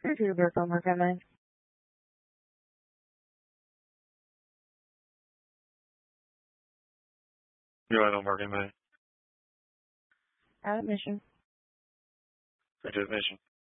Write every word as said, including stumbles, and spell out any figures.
Uber from Morgan. You are no Morgan, mate. Admission. Admission.